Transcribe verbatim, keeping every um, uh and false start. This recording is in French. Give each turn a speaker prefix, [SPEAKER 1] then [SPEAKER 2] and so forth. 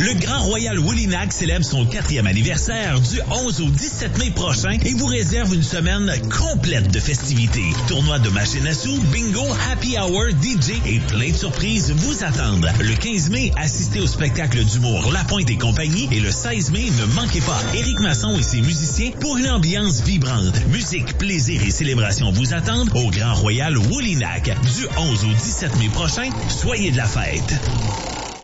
[SPEAKER 1] Le Grand Royal Woolinac célèbre son quatrième anniversaire du onze au dix-sept mai prochain et vous réserve une semaine complète de festivités. Tournoi de machines à sous, bingo, happy hour, D J et plein de surprises vous attendent. Le quinze mai, assistez au spectacle d'humour La Pointe et compagnie et le seize mai, ne manquez pas Éric Masson et ses musiciens pour une ambiance vibrante. Musique, plaisir et célébration vous attendent au Grand Royal Woolinac. Du onze au dix-sept mai prochain, soyez de la fête.